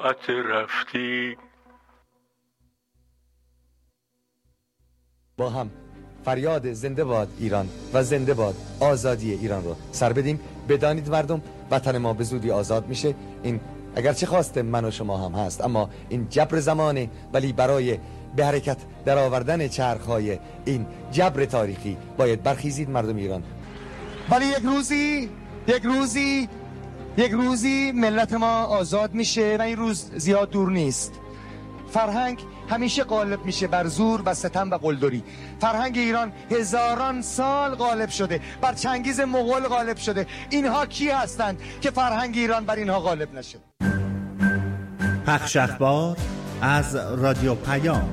راحت رفتی. با هم فریاد زنده باد ایران و زنده باد آزادی ایران رو سر بدیم. بدانید مردم، وطن ما به زودی آزاد میشه. این اگرچه خواست من و شما هم هست، اما این جبر زمانه، ولی برای به حرکت در آوردن چرخهای این جبر تاریخی باید برخیزید مردم ایران. ولی یک روزی ملت ما آزاد میشه و این روز زیاد دور نیست. فرهنگ همیشه غالب میشه بر زور و ستم و قلدری. فرهنگ ایران هزاران سال غالب شده، بر چنگیز مغول غالب شده. اینها کی هستند که فرهنگ ایران بر اینها غالب نشه؟ پخش اخبار از رادیو پیام.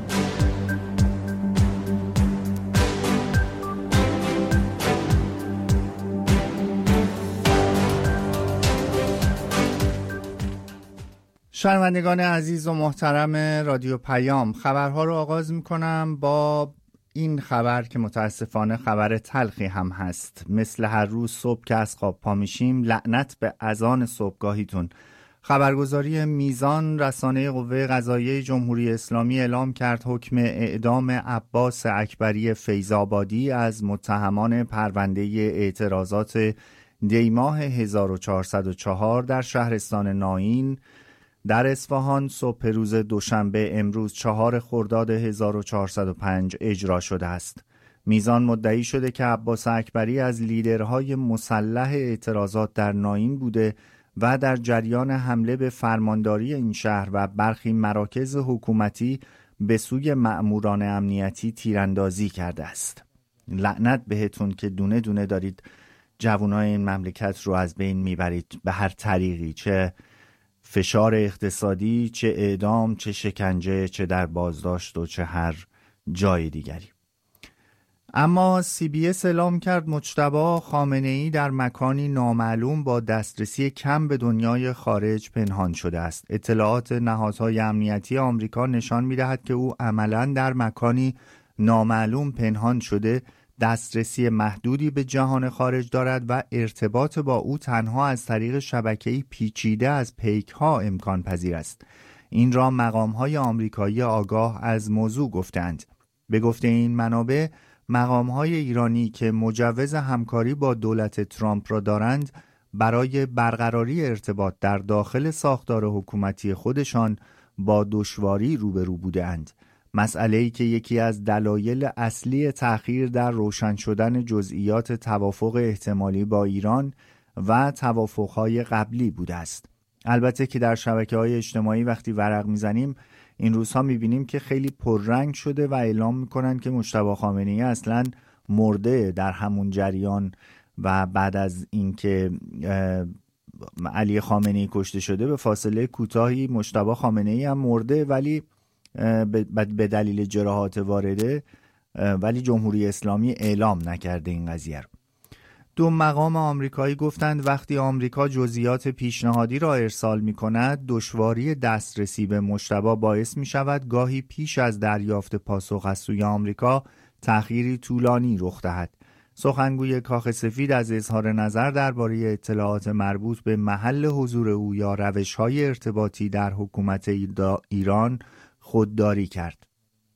شنوندگان عزیز و محترم رادیو پیام، خبرها رو آغاز میکنم با این خبر که متاسفانه خبر تلخی هم هست. مثل هر روز صبح که از خواب پا میشیم، لعنت به اذان صبحگاهیتون. خبرگزاری میزان رسانه قوه قضاییه جمهوری اسلامی اعلام کرد حکم اعدام عباس اکبری فیض‌آبادی از متهمان پرونده اعتراضات دیماه 1404 در شهرستان نائین در اصفهان صبح روز دوشنبه امروز 4 خرداد 1405 اجرا شده است. میزان مدعی شده که عباس اکبری از لیدرهای مسلح اعتراضات در نائین بوده و در جریان حمله به فرمانداری این شهر و برخی مراکز حکومتی به سوی مأموران امنیتی تیراندازی کرده است. لعنت بهتون که دونه دونه دارید جوانای این مملکت رو از بین میبرید به هر طریقی، چه فشار اقتصادی، چه اعدام، چه شکنجه، چه در بازداشت و چه هر جای دیگری. اما CBS اعلام کرد مجتبی خامنه‌ای در مکانی نامعلوم با دسترسی کم به دنیای خارج پنهان شده است. اطلاعات نهادهای امنیتی آمریکا نشان می‌دهد که او عملاً در مکانی نامعلوم پنهان شده، دسترسی محدودی به جهان خارج دارد و ارتباط با او تنها از طریق شبکه‌ای پیچیده از پیک‌ها امکان پذیر است. این را مقام‌های آمریکایی آگاه از موضوع گفتند. به گفته این منابع، مقام‌های ایرانی که مجوز همکاری با دولت ترامپ را دارند، برای برقراری ارتباط در داخل ساختار حکومتی خودشان با دشواری روبرو بودند. مسئله‌ای که یکی از دلایل اصلی تأخیر در روشن شدن جزئیات توافق احتمالی با ایران و توافق‌های قبلی بوده است. البته که در شبکه‌های اجتماعی وقتی ورق می‌زنیم این روزها می‌بینیم که خیلی پررنگ شده و اعلام می‌کنند که مجتبی خامنه‌ای اصلاً مرده در همون جریان و بعد از اینکه علی خامنه‌ای کشته شده به فاصله کوتاهی مجتبی خامنه‌ای هم مرده، ولی به دلیل جراحات وارده، ولی جمهوری اسلامی اعلام نکرده این قضیه رو. دو مقام آمریکایی گفتند وقتی آمریکا جزئیات پیشنهادی را ارسال می کند، دشواری دسترسی به مجتبی باعث می شود گاهی پیش از دریافت پاسخ از سوی آمریکا تأخیری طولانی رخ دهد. سخنگوی کاخ سفید از اظهار نظر درباره اطلاعات مربوط به محل حضور او یا روش‌های ارتباطی در حکومت ایران خودداری کرد.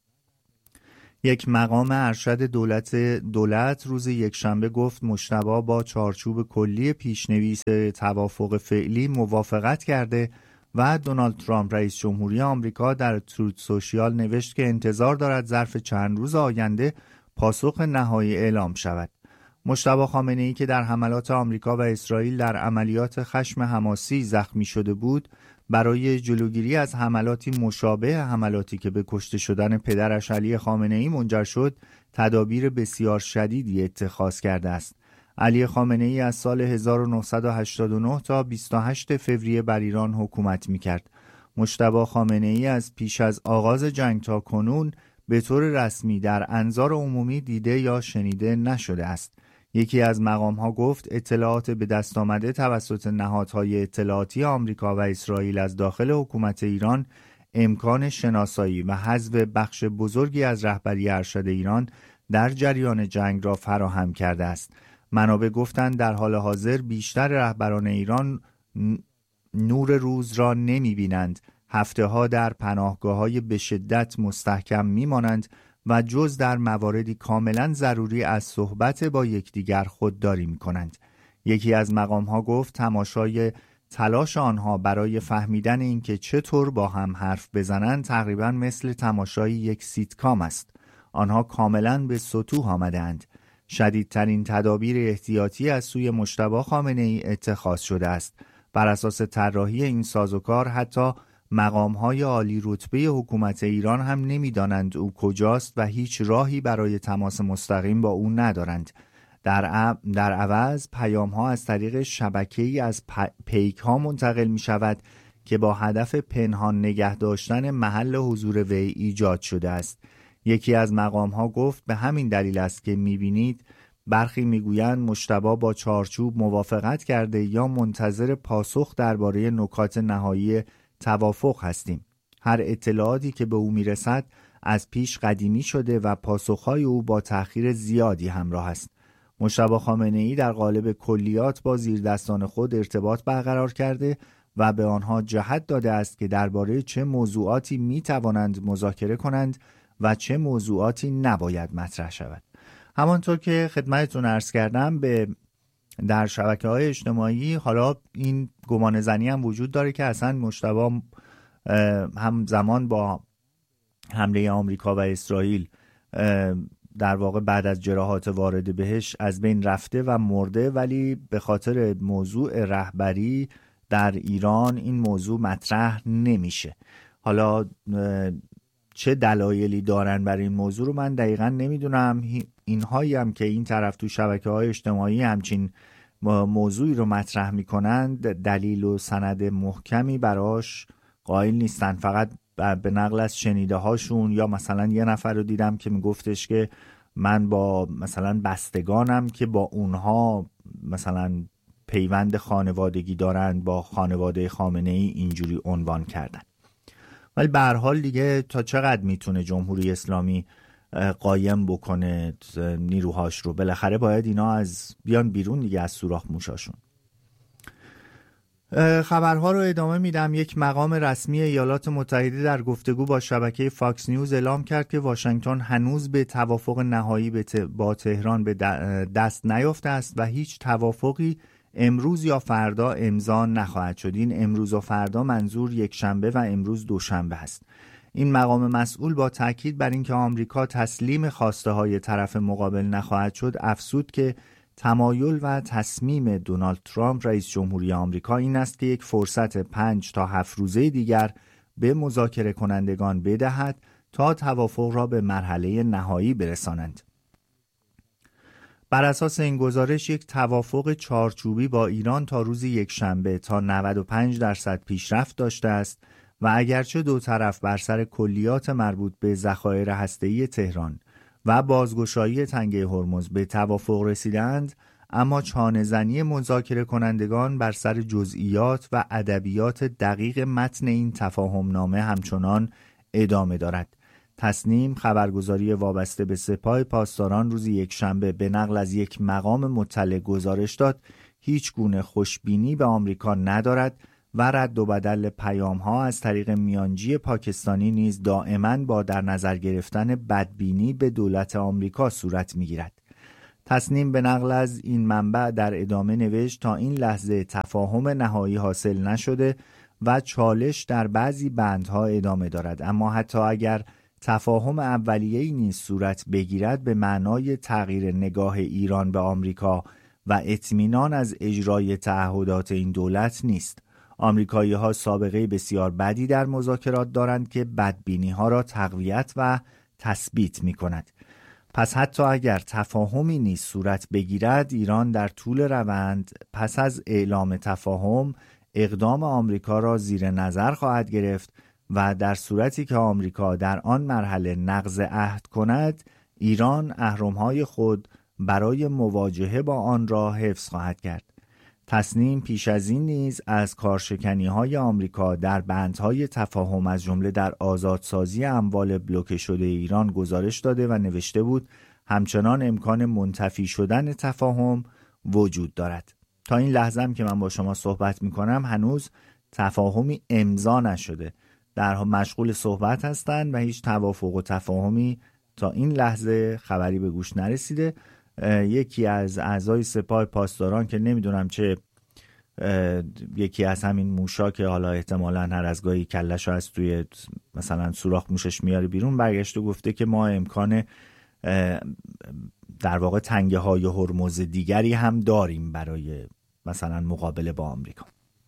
یک مقام ارشد دولت روز یکشنبه گفت مجتبی با چارچوب کلی پیشنویس توافق فعلی موافقت کرده و دونالد ترامپ رئیس جمهوری آمریکا در تروت سوشیال نوشت که انتظار دارد ظرف چند روز آینده پاسخ نهایی اعلام شود. مجتبی خامنه‌ای که در حملات آمریکا و اسرائیل در عملیات خشم حماسی زخمی شده بود، برای جلوگیری از حملاتی مشابه حملاتی که به کشته شدن پدرش علی خامنه‌ای منجر شد، تدابیر بسیار شدیدی اتخاذ کرده است. علی خامنه‌ای از سال 1989 تا 28 فوریه بر ایران حکومت می‌کرد. مجتبی خامنه‌ای از پیش از آغاز جنگ تا کنون به طور رسمی در انظار عمومی دیده یا شنیده نشده است. یکی از مقام‌ها گفت اطلاعات به دست آمده توسط نهادهای اطلاعاتی آمریکا و اسرائیل از داخل حکومت ایران امکان شناسایی و حذف بخش بزرگی از رهبری ارشد ایران در جریان جنگ را فراهم کرده است. منابع گفتند در حال حاضر بیشتر رهبران ایران نور روز را نمی‌بینند. هفته‌ها در پناهگاه‌های به شدت مستحکم می‌مانند و جز در مواردی کاملا ضروری از صحبت با یکدیگر خودداری می‌کنند. یکی از مقام‌ها گفت تماشای تلاش آنها برای فهمیدن اینکه چطور با هم حرف بزنند تقریباً مثل تماشای یک سیتکام است. آنها کاملاً به سطوح آمدند. شدیدترین تدابیر احتیاطی از سوی مجتبی خامنه‌ای اتخاذ شده است. بر اساس طراحی این سازوکار حتی مقام‌های عالی رتبه حکومت ایران هم نمی‌دانند او کجاست و هیچ راهی برای تماس مستقیم با او ندارند. در عوض پیام‌ها از طریق شبکه‌ای از پیک‌ها منتقل می‌شود که با هدف پنهان نگه داشتن محل حضور وی ایجاد شده است. یکی از مقام‌ها گفت به همین دلیل است که می‌بینید برخی می‌گویند مجتبی با چارچوب موافقت کرده یا منتظر پاسخ درباره نکات نهایی توافق هستیم. هر اطلاعاتی که به او می‌رسد از پیش قدیمی شده و پاسخ‌های او با تأخیر زیادی همراه است. مجتبی خامنه‌ای در قالب کلیات با زیردستان خود ارتباط برقرار کرده و به آنها جهت داده است که درباره چه موضوعاتی می‌توانند مذاکره کنند و چه موضوعاتی نباید مطرح شود. همانطور که خدمتتون عرض کردم در شبکه‌های اجتماعی حالا این گمان زنی هم وجود داره که اصلا مجتبی همزمان با حمله آمریکا و اسرائیل در واقع بعد از جراحات وارد بهش از بین رفته و مرده، ولی به خاطر موضوع رهبری در ایران این موضوع مطرح نمیشه. حالا چه دلایلی دارن برای این موضوع رو من دقیقا نمیدونم. اینهایی هم که این طرف تو شبکه‌های اجتماعی همچین موضوعی رو مطرح میکنند دلیل و سند محکمی براش قائل نیستن، فقط به نقل از شنیده هاشون. یا مثلا یه نفر رو دیدم که میگفتش که من با مثلا بستگانم که با اونها مثلا پیوند خانوادگی دارن با خانواده خامنه‌ای اینجوری عنوان کردن. ولی به هر حال دیگه تا چقدر میتونه جمهوری اسلامی قایم بکنه نیروهاش رو؟ بالاخره باید اینا از بیان بیرون دیگه از سوراخ موشاشون. خبرها رو ادامه میدم. یک مقام رسمی ایالات متحده در گفتگو با شبکه فاکس نیوز اعلام کرد که واشنگتن هنوز به توافق نهایی با تهران به دست نیافته است و هیچ توافقی امروز یا فردا امضا نخواهد شد. این امروز و فردا منظور یک شنبه و امروز دوشنبه است. این مقام مسئول با تاکید بر اینکه آمریکا تسلیم خواسته های طرف مقابل نخواهد شد افزود که تمایل و تصمیم دونالد ترامپ رئیس جمهوری آمریکا این است که یک فرصت 5 تا 7 روزه دیگر به مذاکره کنندگان بدهد تا توافق را به مرحله نهایی برسانند. بر اساس این گزارش یک توافق چارچوبی با ایران تا روز یکشنبه تا 95% پیشرفت داشته است و اگرچه دو طرف بر سر کلیات مربوط به ذخایر هسته‌ای تهران و بازگشایی تنگه هرمز به توافق رسیدند، اما چانه‌زنی مذاکره کنندگان بر سر جزئیات و ادبیات دقیق متن این تفاهمنامه همچنان ادامه دارد. تصنیم خبرگزاری وابسته به سپاه پاسداران روز یکشنبه به نقل از یک مقام مطلع گزارش داد هیچ گونه خوشبینی به آمریکا ندارد و رد و بدل پیام‌ها از طریق میانجی پاکستانی نیز دائما با در نظر گرفتن بدبینی به دولت آمریکا صورت می‌گیرد. تصنیم به نقل از این منبع در ادامه نوشت تا این لحظه تفاهم نهایی حاصل نشده و چالش در بعضی بندها ادامه دارد، اما حتی اگر تفاهم اولیه‌ای نیز صورت بگیرد به معنای تغییر نگاه ایران به آمریکا و اطمینان از اجرای تعهدات این دولت نیست. آمریکایی‌ها سابقه بسیار بدی در مذاکرات دارند که بدبینی‌ها را تقویت و تثبیت می‌کند. پس حتی اگر تفاهمی نیز صورت بگیرد، ایران در طول روند پس از اعلام تفاهم اقدام آمریکا را زیر نظر خواهد گرفت و در صورتی که آمریکا در آن مرحله نقض عهد کند، ایران اهرم‌های خود برای مواجهه با آن را حفظ خواهد کرد. تصنیم پیش از این نیز از کارشکنی‌های آمریکا در بندهای تفاهم از جمله در آزادسازی اموال بلوکه شده ایران گزارش داده و نوشته بود همچنان امکان منتفی شدن تفاهم وجود دارد. تا این لحظه هم که من با شما صحبت می‌کنم هنوز تفاهمی امضا نشده. در مشغول صحبت هستند و هیچ توافق و تفاهمی تا این لحظه خبری به گوش نرسیده. یکی از اعضای سپاه پاسداران که نمیدونم چه یکی از همین موشا که حالا احتمالاً هر از گاهی کله‌شو از توی مثلا سوراخ موشش میاره بیرون، برگشت و گفته که ما امکان در واقع تنگه های هرمز دیگری هم داریم برای مثلا مقابله با آمریکا.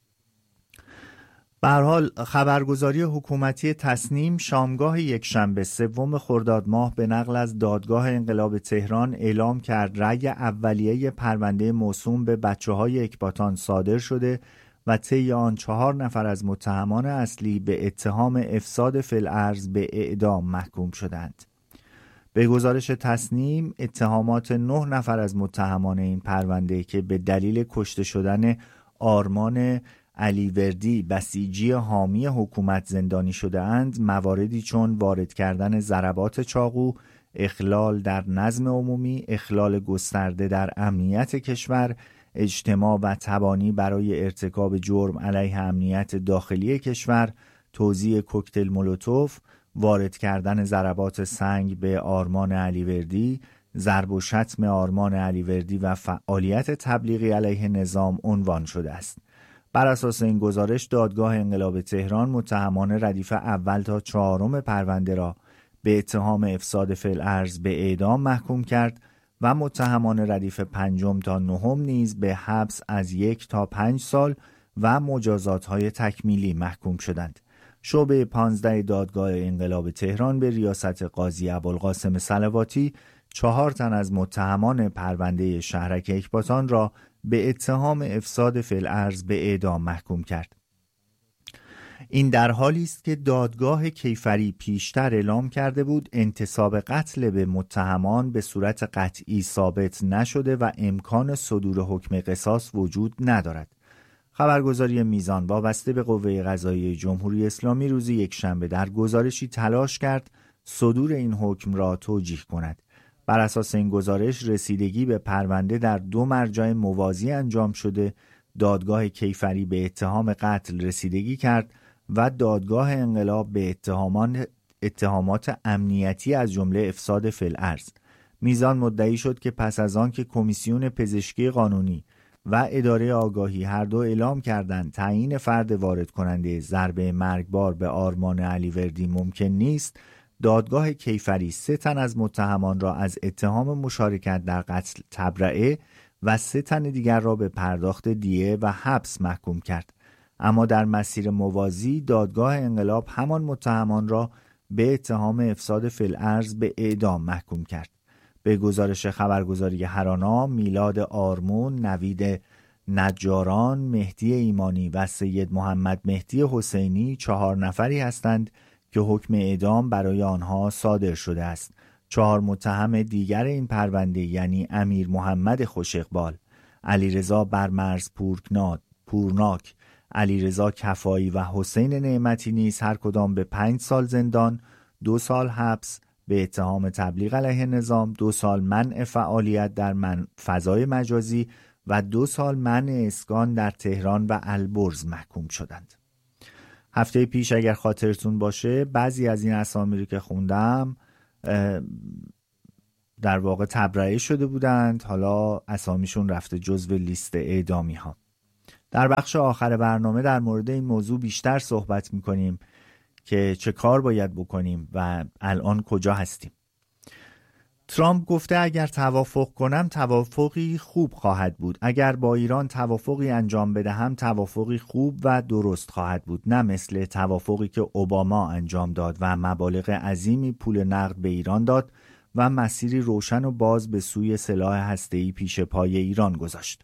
به هر حال خبرگزاری حکومتی تصنیم شامگاه یکشنبه 3 خرداد ماه به نقل از دادگاه انقلاب تهران اعلام کرد رأی اولیه پرونده موسوم به بچه‌های اکباتان صادر شده و طی آن 4 نفر از متهمان اصلی به اتهام افساد فی الارض به اعدام محکوم شدند. به گزارش تصنیم اتهامات 9 نفر از متهمان این پرونده که به دلیل کشته شدن آرمان علیوردی بسیجی حامی حکومت زندانی شده اند مواردی چون وارد کردن ضربات چاقو، اخلال در نظم عمومی، اخلال گسترده در امنیت کشور، اجتماع و تبانی برای ارتکاب جرم علیه امنیت داخلی کشور، توزیع کوکتل مولوتوف، وارد کردن ضربات سنگ به آرمان علیوردی، ضرب و شتم آرمان علیوردی و فعالیت تبلیغی علیه نظام عنوان شده است. بر اساس این گزارش دادگاه انقلاب تهران متهمان ردیف اول تا 4 پرونده را به اتهام افساد فی الارض به اعدام محکوم کرد و متهمان ردیف 5 تا 9 نیز به حبس از 1 تا 5 سال و مجازات‌های تکمیلی محکوم شدند. شعبه 15 دادگاه انقلاب تهران به ریاست قاضی ابوالقاسم صلواتی 4 تن از متهمان پرونده شهرک اکباتان را به اتهام افساد فی الارض به اعدام محکوم کرد. این در حالی است که دادگاه کیفری پیشتر اعلام کرده بود انتساب قتل به متهمان به صورت قطعی ثابت نشده و امکان صدور حکم قصاص وجود ندارد. خبرگزاری میزان وابسته به قوه قضاییه جمهوری اسلامی روز یکشنبه در گزارشی تلاش کرد صدور این حکم را توجیه کند. بر اساس این گزارش رسیدگی به پرونده در 2 مرجع موازی انجام شده. دادگاه کیفری به اتهام قتل رسیدگی کرد و دادگاه انقلاب به اتهامات امنیتی از جمله افساد فی الارض. میزان مدعی شد که پس از آن که کمیسیون پزشکی قانونی و اداره آگاهی هر دو اعلام کردند تعیین فرد وارد کننده ضربه مرگبار به آرمان علیوردی ممکن نیست، دادگاه کیفری 3 تن از متهمان را از اتهام مشارکت در قتل تبرئه و 3 تن دیگر را به پرداخت دیه و حبس محکوم کرد. اما در مسیر موازی دادگاه انقلاب همان متهمان را به اتهام افساد فی الارض به اعدام محکوم کرد. به گزارش خبرگزاری هرانا، میلاد آرمون، نوید نجاران، مهدی ایمانی و سید محمد مهدی حسینی 4 نفری هستند که حکم اعدام برای آنها صادر شده است. 4 متهم دیگر این پرونده یعنی امیر محمد خوش اقبال، علیرضا برمرز پورناک، علیرضا کفایی و حسین نعمتی نیز هر کدام به 5 سال زندان، 2 سال حبس به اتهام تبلیغ علیه نظام، 2 سال منع فعالیت در فضای مجازی و 2 سال منع اسکان در تهران و البرز محکوم شدند. هفته پیش اگر خاطرتون باشه بعضی از این اسامی رو که خوندم در واقع تبرئه شده بودند، حالا اسامیشون رفته جزو لیست اعدامی ها. در بخش آخر برنامه در مورد این موضوع بیشتر صحبت میکنیم که چه کار باید بکنیم و الان کجا هستیم. ترامپ گفته اگر توافق کنم توافقی خوب خواهد بود. اگر با ایران توافقی انجام بدهم توافقی خوب و درست خواهد بود، نه مثل توافقی که اوباما انجام داد و مبالغ عظیمی پول نقد به ایران داد و مسیری روشن و باز به سوی سلاح هسته‌ای پیش پای ایران گذاشت.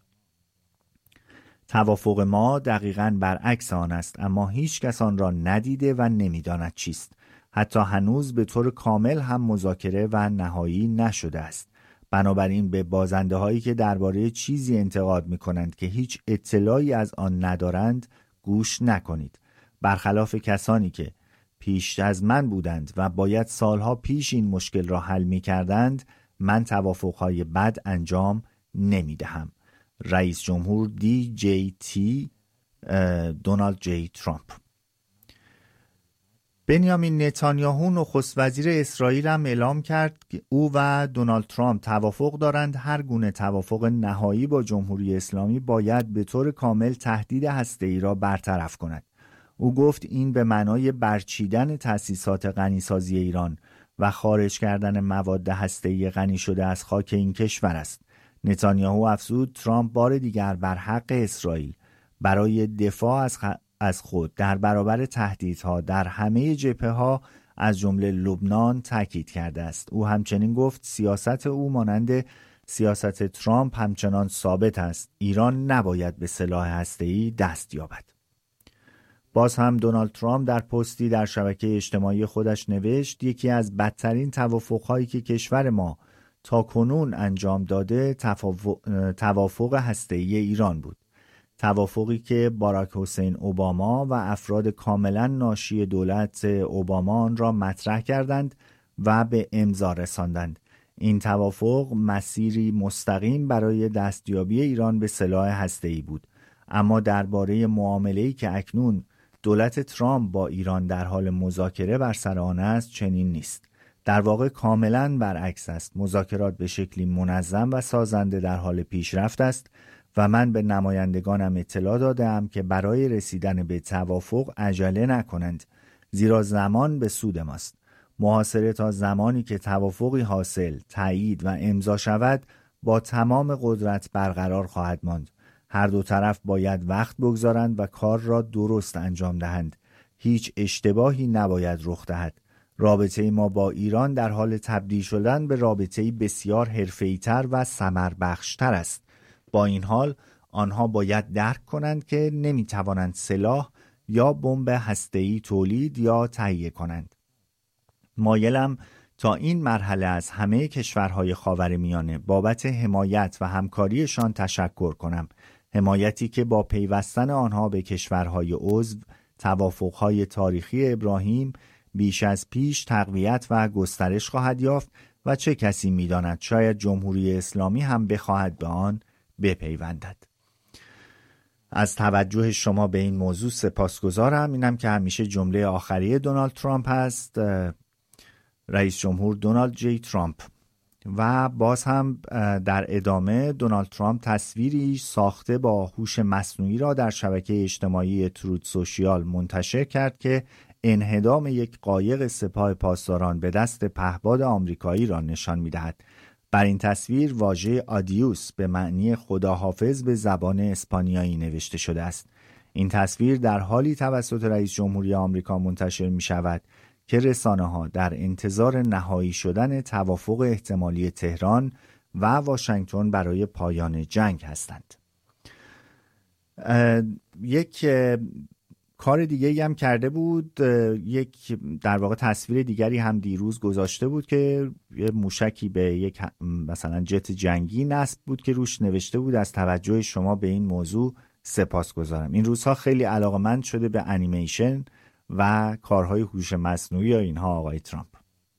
توافق ما دقیقاً برعکس آن است، اما هیچ کس آن را ندیده و نمیداند چیست. حتی هنوز به طور کامل هم مذاکره و نهایی نشده است. بنابراین به بازنده هایی که درباره چیزی انتقاد می کنند که هیچ اطلاعی از آن ندارند گوش نکنید. برخلاف کسانی که پیش از من بودند و باید سالها پیش این مشکل را حل می کردند، من توافقهای بد انجام نمی دهم. رئیس جمهور دونالد جی ترامپ. بنیامین نتانیاهو نخست وزیر اسرائیل هم اعلام کرد که او و دونالد ترامپ توافق دارند هر گونه توافق نهایی با جمهوری اسلامی باید به طور کامل تهدید هسته‌ای را برطرف کند. او گفت این به معنای برچیدن تأسیسات غنیسازی ایران و خارج کردن مواد هسته‌ای غنی شده از خاک این کشور است. نتانیاهو افزود ترامپ بار دیگر بر حق اسرائیل برای دفاع از خود در برابر تهدیدها در همه جبهه‌ها از جمله لبنان تاکید کرده است. او همچنین گفت سیاست او مانند سیاست ترامپ همچنان ثابت است. ایران نباید به سلاح هسته‌ای دست یابد. باز هم دونالد ترامپ در پستی در شبکه اجتماعی خودش نوشت یکی از بدترین توافق‌هایی که کشور ما تا کنون انجام داده توافق هسته‌ای ایران بود. توافقی که باراک حسین اوباما و افراد کاملا ناشی دولت اوباما آن را مطرح کردند و به امضا رساندند. این توافق مسیری مستقیم برای دستیابی ایران به سلاح هسته‌ای بود. اما درباره معامله‌ای که اکنون دولت ترامپ با ایران در حال مذاکره بر سر آن است چنین نیست. در واقع کاملا برعکس است. مذاکرات به شکلی منظم و سازنده در حال پیشرفت است و من به نمایندگانم اطلاع دادم که برای رسیدن به توافق عجله نکنند، زیرا زمان به سود ماست. محاصره تا زمانی که توافقی حاصل، تایید و امضا شود با تمام قدرت برقرار خواهد ماند. هر دو طرف باید وقت بگذارند و کار را درست انجام دهند. هیچ اشتباهی نباید رخ دهد. رابطه ما با ایران در حال تبدیل شدن به رابطه‌ای بسیار حرفه‌ای‌تر و ثمربخش‌تر است. با این حال آنها باید درک کنند که نمی‌توانند سلاح یا بمب هسته‌ای تولید یا تهیه کنند. مایلم تا این مرحله از همه کشورهای خاورمیانه بابت حمایت و همکاریشان تشکر کنم. حمایتی که با پیوستن آنها به کشورهای عضو توافقهای تاریخی ابراهیم بیش از پیش تقویت و گسترش خواهد یافت و چه کسی می‌داند شاید جمهوری اسلامی هم بخواهد به آن بپیوندد. از توجه شما به این موضوع سپاسگزارم. اینم که همیشه جمله آخری دونالد ترامپ هست، رئیس جمهور دونالد جی ترامپ. و باز هم در ادامه دونالد ترامپ تصویری ساخته با هوش مصنوعی را در شبکه اجتماعی تروت سوشیال منتشر کرد که انهدام یک قایق سپاه پاسداران به دست پهپاد آمریکایی را نشان می‌دهد. بر این تصویر واژه آدیوس به معنی خداحافظ به زبان اسپانیایی نوشته شده است. این تصویر در حالی توسط رئیس جمهوری آمریکا منتشر می‌شود که رسانه‌ها در انتظار نهایی شدن توافق احتمالی تهران و واشنگتن برای پایان جنگ هستند. یک کار دیگه هم کرده بود، یک در واقع تصویر دیگری هم دیروز گذاشته بود که یه موشکی به یک مثلا جت جنگی نصب بود که روش نوشته بود از توجه شما به این موضوع سپاسگزارم. این روزها خیلی علاقمند شده به انیمیشن و کارهای هوش مصنوعی یا اینها آقای ترامپ.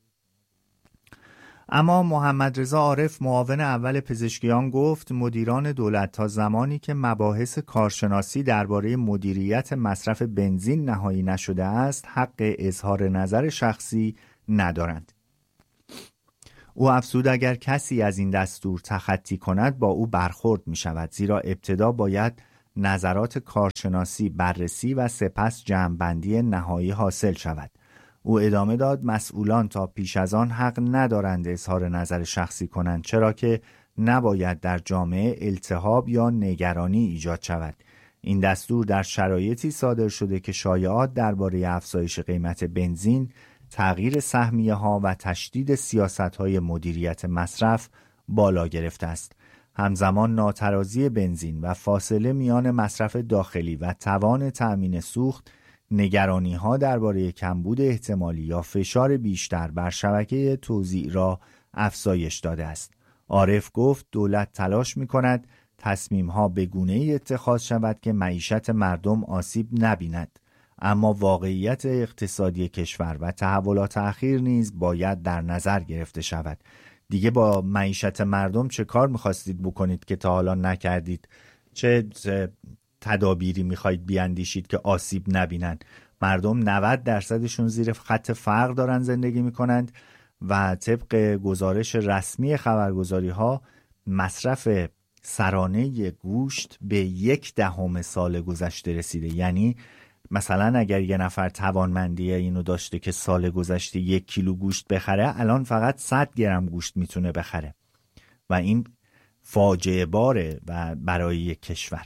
اما محمد رضا عارف معاون اول پزشکیان گفت مدیران دولت تا زمانی که مباحث کارشناسی درباره مدیریت مصرف بنزین نهایی نشده است حق اظهار نظر شخصی ندارند. او افزود اگر کسی از این دستور تخطی کند با او برخورد می شود، زیرا ابتدا باید نظرات کارشناسی بررسی و سپس جمع‌بندی نهایی حاصل شود. او ادامه داد مسئولان تا پیش از آن حق ندارند اظهار نظر شخصی کنند، چرا که نباید در جامعه التهاب یا نگرانی ایجاد شود. این دستور در شرایطی صادر شده که شایعات درباره افزایش قیمت بنزین، تغییر سهمیه ها و تشدید سیاست های مدیریت مصرف بالا گرفته است. همزمان ناترازی بنزین و فاصله میان مصرف داخلی و توان تأمین سوخت نگرانی‌ها درباره کمبود احتمالی یا فشار بیشتر بر شبکه توزیع را افزایش داده است. عارف گفت دولت تلاش می‌کند تصمیم‌ها به گونه‌ای اتخاذ شود که معیشت مردم آسیب نبیند، اما واقعیت اقتصادی کشور و تحولات اخیر نیز باید در نظر گرفته شود. دیگه با معیشت مردم چه کار می‌خواستید بکنید که تا حالا نکردید؟ چه تدابیری میخواید بیاندیشید که آسیب نبینن؟ مردم 90%شون زیر خط فقر دارن زندگی میکنند و طبق گزارش رسمی خبرگزاری ها مصرف سرانه گوشت به 1/10 سال گذشته رسیده. یعنی مثلا اگر یه نفر توانمندی اینو داشته که سال گذشته 1 کیلو گوشت بخره، الان فقط 100 گرم گوشت میتونه بخره و این فاجعه باره و برای یک کشور.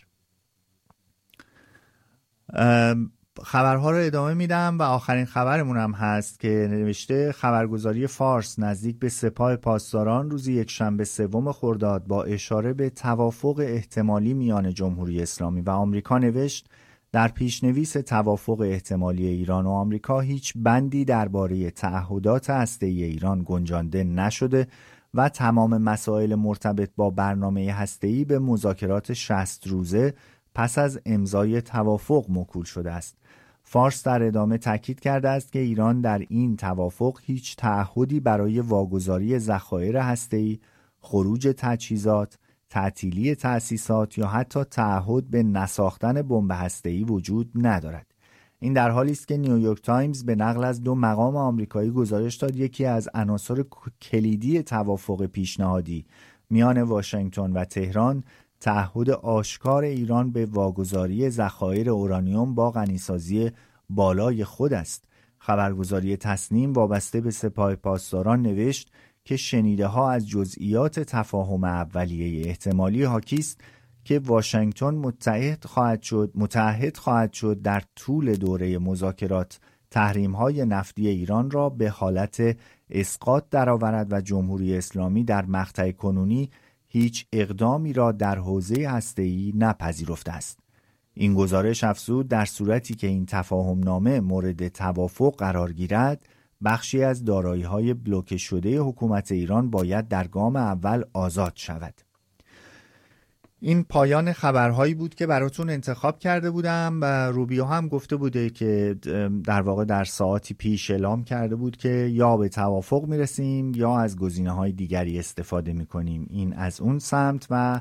خبرها رو ادامه میدم و آخرین خبرمون هم هست که نوشته خبرگزاری فارس نزدیک به سپاه پاسداران روز یکشنبه 3 خرداد با اشاره به توافق احتمالی میان جمهوری اسلامی و آمریکا نوشت در پیشنویس توافق احتمالی ایران و آمریکا هیچ بندی درباره تعهدات هسته‌ای ایران گنجانده نشده و تمام مسائل مرتبط با برنامه هسته‌ای به مذاکرات 60 روزه پس از امضای توافق موکول شده است. فارس در ادامه تاکید کرده است که ایران در این توافق هیچ تعهدی برای واگذاری ذخایر هسته‌ای، خروج تجهیزات، تعطیلی تأسیسات یا حتی تعهد به نساختن بمب هسته‌ای وجود ندارد. این در حالی است که نیویورک تایمز به نقل از 2 مقام آمریکایی گزارش داد یکی از عناصر کلیدی توافق پیشنهادی میان واشنگتن و تهران تعهد آشکار ایران به واگذاری ذخایر اورانیوم با غنیسازی بالای خود است. خبرگزاری تصنیم وابسته به سپاه پاسداران نوشت که شنیده ها از جزئیات تفاهم اولیه احتمالی حاکی است که واشنگتن متعهد خواهد شد در طول دوره مذاکرات تحریم‌های نفتی ایران را به حالت اسقاط درآورد و جمهوری اسلامی در مقطع کنونی هیچ اقدامی را در حوزه هسته‌ای نپذیرفته است. این گزارش افزود در صورتی که این تفاهم نامه مورد توافق قرار گیرد، بخشی از دارایی‌های بلوکه شده حکومت ایران باید در گام اول آزاد شود. این پایان خبرهایی بود که براتون انتخاب کرده بودم و روبیو هم گفته بوده که در واقع در ساعتی پیش اعلام کرده بود که یا به توافق میرسیم یا از گزینه‌های دیگری استفاده میکنیم. این از اون سمت و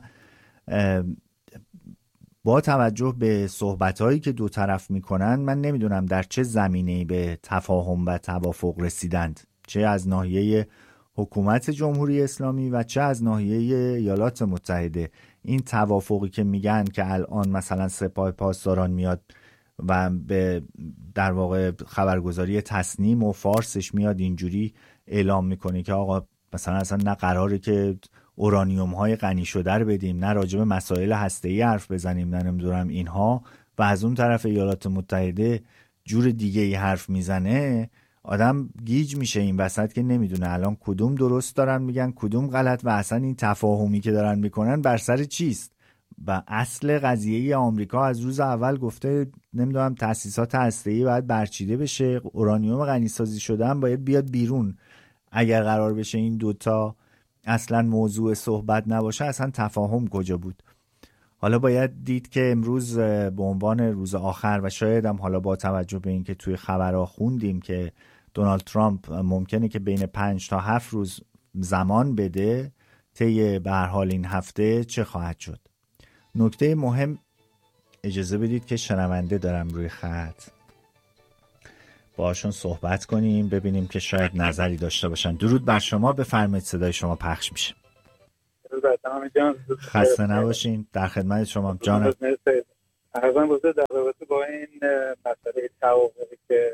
با توجه به صحبت‌هایی که دو طرف میکنن من نمیدونم در چه زمینه‌ای به تفاهم و توافق رسیدند، چه از ناحیه حکومت جمهوری اسلامی و چه از ناحیه ایالات متحده. این توافقی که میگن که الان مثلا سپاه پاسداران میاد و به در واقع خبرگزاری تصنیم و فارسش میاد اینجوری اعلام میکنه که آقا مثلا اصلا نه قراره که اورانیوم های غنی شده رو بدیم، نه راجع به مسائل هسته‌ای حرف بزنیم، نه نمیدونم اینها، و از اون طرف ایالات متحده جور دیگه ای حرف میزنه. آدم گیج میشه این وسط که نمیدونه الان کدوم درست دارن میگن کدوم غلط و اصلا این تفاهمی که دارن میکنن بر سر چیست. و اصل قضیه آمریکا از روز اول گفته نمیدونم تأسیسات هسته‌ای باید برچیده بشه، اورانیوم غنیسازی شده هم باید بیاد بیرون. اگر قرار بشه این دوتا اصلا موضوع صحبت نباشه اصلا تفاهم کجا بود؟ حالا باید دید که امروز به عنوان روز آخر و شاید هم حالا با توجه به اینکه توی خبرها خوندیم که دونالد ترامپ ممکنه که بین 5 تا 7 روز زمان بده طی به هر حال این هفته چه خواهد شد. نکته مهم، اجازه بدید که شنونده دارم روی خط، باشون صحبت کنیم ببینیم که شاید نظری داشته باشن. درود بر شما، بفرمایید صدای شما پخش میشه. خسته نباشین، در خدمت شما جانم. ارزم بزرگ در رابطه با این مسئله توافقی که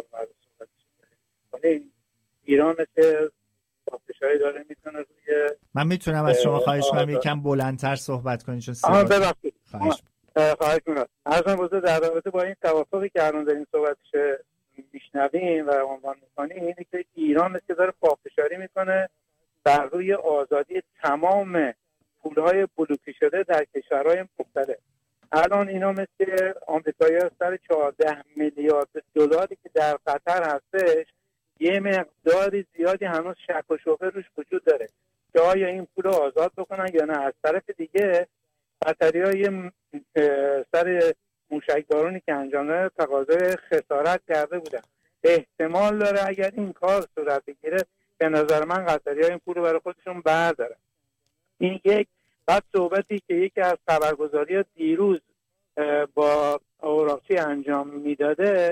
ایران که پافشاری داره میتونه روی من میتونم از شما خواهش کنم یکم بلندتر صحبت کنید چون ببخشید خواهش میکنم. ارزم بزرگ در رابطه با این توافقی که الان داریم صحبتش میشنویم و عنوان میکنیم اینه که ایران که داره پافشاری میکنه بر روی آزادی تمام پولهای بلوکه شده در کشورهای مختلف. الان اینا مثل آمریکایی‌ها سر 14 میلیارد دلاری که در قطر هستش یه مقداری زیادی هنوز شک و شبهه روش وجود داره که آیا این پول رو آزاد بکنن یا نه. از طرف دیگه قطری‌ها یه سر موشکبارونی که انجام دادن تقاضای خسارت کرده بودن. احتمال داره اگر این کار صورت بگیره به نظر من قطری‌ها این پول رو برای خودشون بردارن. این یک. بعد صحبتی که یکی از خبرگزاری‌ها دیروز با اوراقچی انجام میداده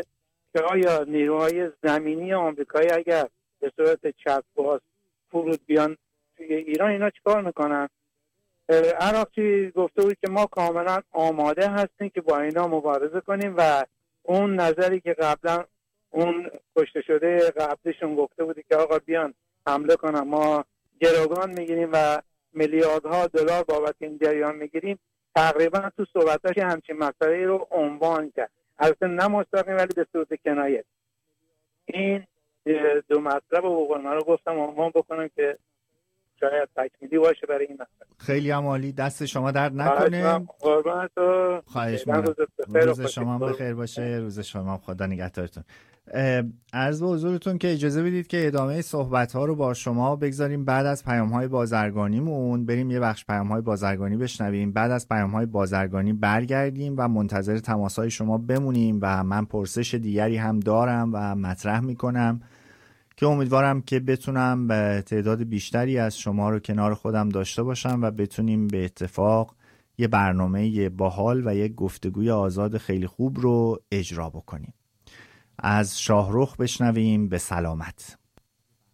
که آیا نیروهای زمینی آمریکایی اگر به صورت چسب‌باز فرود بیان توی ایران اینا چیکار میکنن؟ عراقچی گفته بود که ما کاملا آماده هستیم که با اینا مبارزه کنیم و اون نظری که قبلا اون کشته شده قبلشون گفته بودی که آقا بیان حمله کنن ما گروگان میگیریم و میلیاردها دلار بابت این جریان میگیریم، تقریبا تو صحبتاش همچین مسئله رو عنوان کرد، البته نه مستقیم ولی به صورت کنایه. این دو مطلب رو بقول من رو گفتم عنوان بکنم که شاید تکمیلی باشه برای این مسئله. خیلی عالی، دست شما درد نکنه. قربانت و خواهش می‌کنم. روز شما بخیر باشه. روز شما خدا نگهدارتون. عرض به حضورتون که اجازه بدید که ادامه صحبت‌ها رو با شما بگذاریم بعد از پیام‌های بازرگانیمون، بریم یه بخش پیام‌های بازرگانی بشنویم، بعد از پیام‌های بازرگانی برگردیم و منتظر تماس‌های شما بمونیم و من پرسش دیگری هم دارم و مطرح می‌کنم که امیدوارم که بتونم به تعداد بیشتری از شما رو کنار خودم داشته باشم و بتونیم به اتفاق یه برنامه باحال و یه گفتگوی آزاد خیلی خوب رو اجرا بکنیم. از شاهرخ بشنویم به سلامت.